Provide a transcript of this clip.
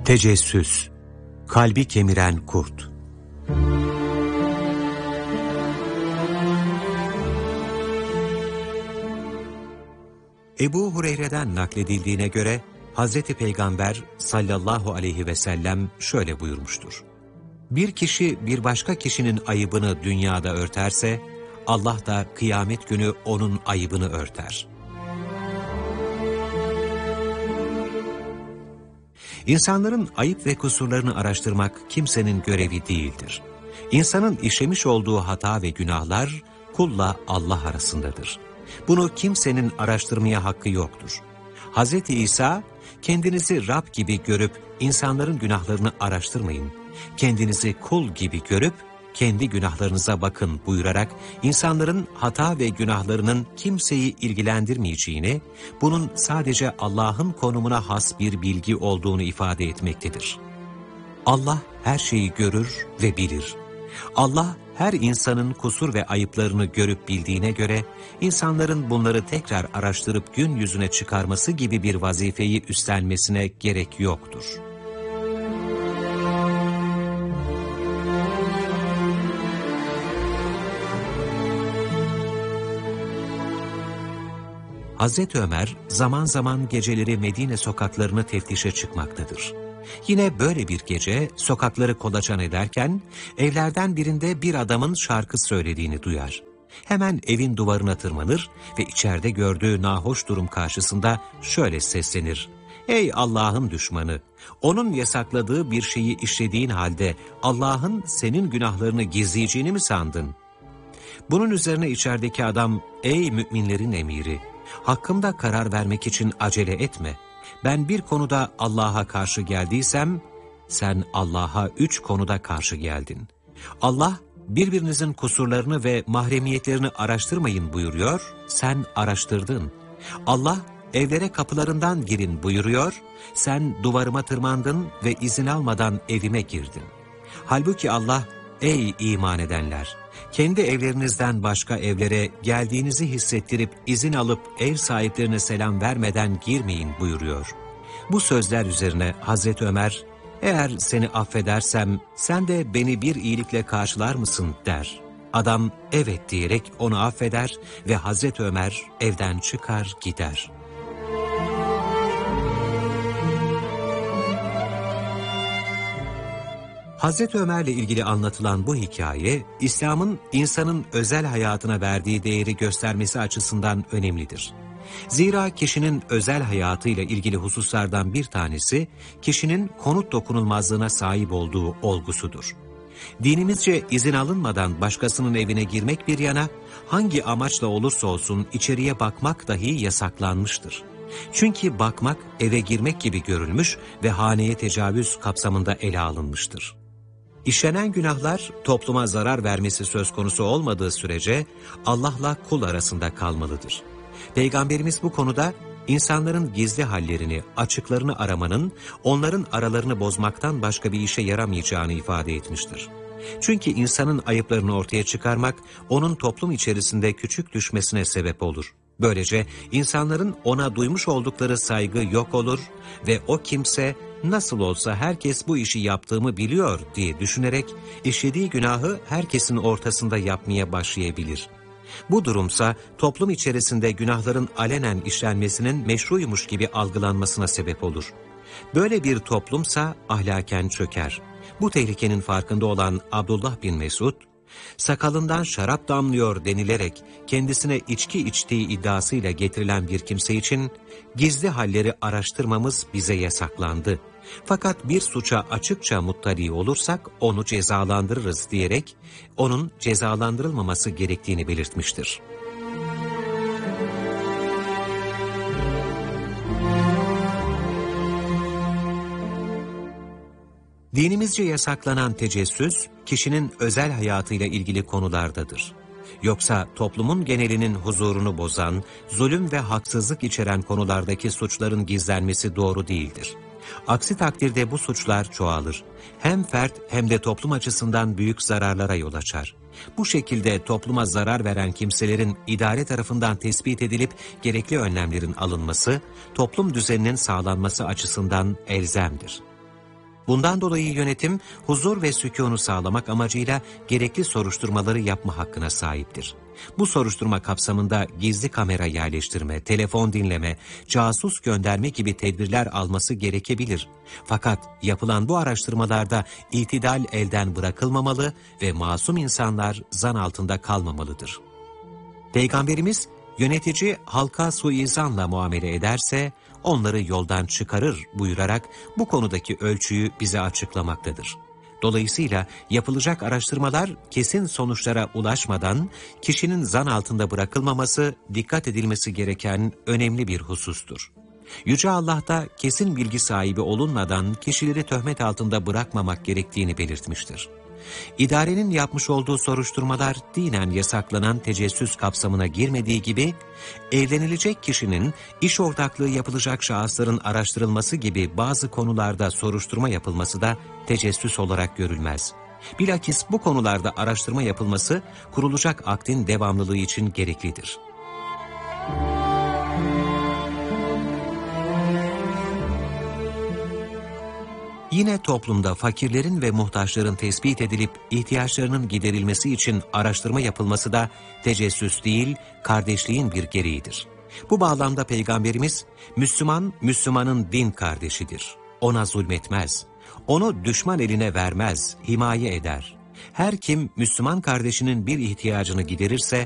Tecessüs, kalbi kemiren kurt. Ebu Hureyre'den nakledildiğine göre Hazreti Peygamber sallallahu aleyhi ve sellem şöyle buyurmuştur: Bir kişi bir başka kişinin ayıbını dünyada örterse, Allah da kıyamet günü onun ayıbını örter. İnsanların ayıp ve kusurlarını araştırmak kimsenin görevi değildir. İnsanın işlemiş olduğu hata ve günahlar kulla Allah arasındadır. Bunu kimsenin araştırmaya hakkı yoktur. Hz. İsa, kendinizi Rab gibi görüp insanların günahlarını araştırmayın, kendinizi kul gibi görüp kendi günahlarınıza bakın buyurarak insanların hata ve günahlarının kimseyi ilgilendirmeyeceğini, bunun sadece Allah'ın konumuna has bir bilgi olduğunu ifade etmektedir. Allah her şeyi görür ve bilir. Allah her insanın kusur ve ayıplarını görüp bildiğine göre, insanların bunları tekrar araştırıp gün yüzüne çıkarması gibi bir vazifeyi üstlenmesine gerek yoktur. Hazreti Ömer zaman zaman geceleri Medine sokaklarını teftişe çıkmaktadır. Yine böyle bir gece sokakları kolaçan ederken evlerden birinde bir adamın şarkı söylediğini duyar. Hemen evin duvarına tırmanır ve içeride gördüğü nahoş durum karşısında şöyle seslenir: "Ey Allah'ın düşmanı! Onun yasakladığı bir şeyi işlediğin halde Allah'ın senin günahlarını gizleyeceğini mi sandın?" Bunun üzerine içerideki adam, "Ey müminlerin emiri! Hakkımda karar vermek için acele etme. Ben bir konuda Allah'a karşı geldiysem, sen Allah'a 3 konuda karşı geldin. Allah, birbirinizin kusurlarını ve mahremiyetlerini araştırmayın buyuruyor, sen araştırdın. Allah, evlere kapılarından girin buyuruyor, sen duvarıma tırmandın ve izin almadan evime girdin. Halbuki Allah, ey iman edenler! Kendi evlerinizden başka evlere geldiğinizi hissettirip izin alıp ev sahiplerine selam vermeden girmeyin buyuruyor." Bu sözler üzerine Hazreti Ömer, "Eğer seni affedersem sen de beni bir iyilikle karşılar mısın?" der. Adam evet diyerek onu affeder ve Hazreti Ömer evden çıkar gider. Hazreti Ömer'le ilgili anlatılan bu hikaye, İslam'ın insanın özel hayatına verdiği değeri göstermesi açısından önemlidir. Zira kişinin özel hayatıyla ilgili hususlardan bir tanesi, kişinin konut dokunulmazlığına sahip olduğu olgusudur. Dinimizce izin alınmadan başkasının evine girmek bir yana, hangi amaçla olursa olsun içeriye bakmak dahi yasaklanmıştır. Çünkü bakmak eve girmek gibi görülmüş ve haneye tecavüz kapsamında ele alınmıştır. İşlenen günahlar topluma zarar vermesi söz konusu olmadığı sürece Allah'la kul arasında kalmalıdır. Peygamberimiz bu konuda insanların gizli hallerini, açıklarını aramanın onların aralarını bozmaktan başka bir işe yaramayacağını ifade etmiştir. Çünkü insanın ayıplarını ortaya çıkarmak onun toplum içerisinde küçük düşmesine sebep olur. Böylece insanların ona duymuş oldukları saygı yok olur ve o kimse nasıl olsa herkes bu işi yaptığımı biliyor diye düşünerek işlediği günahı herkesin ortasında yapmaya başlayabilir. Bu durumsa toplum içerisinde günahların alenen işlenmesinin meşruymuş gibi algılanmasına sebep olur. Böyle bir toplumsa ahlaken çöker. Bu tehlikenin farkında olan Abdullah bin Mesud, sakalından şarap damlıyor denilerek kendisine içki içtiği iddiasıyla getirilen bir kimse için gizli halleri araştırmamız bize yasaklandı. Fakat bir suça açıkça muttali olursak onu cezalandırırız diyerek onun cezalandırılmaması gerektiğini belirtmiştir. Dinimizce yasaklanan tecessüs, kişinin özel hayatıyla ilgili konulardadır. Yoksa toplumun genelinin huzurunu bozan, zulüm ve haksızlık içeren konulardaki suçların gizlenmesi doğru değildir. Aksi takdirde bu suçlar çoğalır. Hem fert hem de toplum açısından büyük zararlara yol açar. Bu şekilde topluma zarar veren kimselerin idare tarafından tespit edilip gerekli önlemlerin alınması, toplum düzeninin sağlanması açısından elzemdir. Bundan dolayı yönetim, huzur ve sükûnu sağlamak amacıyla gerekli soruşturmaları yapma hakkına sahiptir. Bu soruşturma kapsamında gizli kamera yerleştirme, telefon dinleme, casus gönderme gibi tedbirler alması gerekebilir. Fakat yapılan bu araştırmalarda itidal elden bırakılmamalı ve masum insanlar zan altında kalmamalıdır. Peygamberimiz, yönetici halka suizanla muamele ederse onları yoldan çıkarır buyurarak bu konudaki ölçüyü bize açıklamaktadır. Dolayısıyla yapılacak araştırmalar kesin sonuçlara ulaşmadan kişinin zan altında bırakılmaması dikkat edilmesi gereken önemli bir husustur. Yüce Allah da kesin bilgi sahibi olunmadan kişileri töhmet altında bırakmamak gerektiğini belirtmiştir. İdarenin yapmış olduğu soruşturmalar dinen yasaklanan tecessüs kapsamına girmediği gibi, evlenilecek kişinin iş ortaklığı yapılacak şahısların araştırılması gibi bazı konularda soruşturma yapılması da tecessüs olarak görülmez. Bilakis bu konularda araştırma yapılması kurulacak akdin devamlılığı için gereklidir. Yine toplumda fakirlerin ve muhtaçların tespit edilip ihtiyaçlarının giderilmesi için araştırma yapılması da tecessüs değil, kardeşliğin bir gereğidir. Bu bağlamda Peygamberimiz, Müslüman, Müslümanın din kardeşidir. Ona zulmetmez, onu düşman eline vermez, himaye eder. Her kim Müslüman kardeşinin bir ihtiyacını giderirse,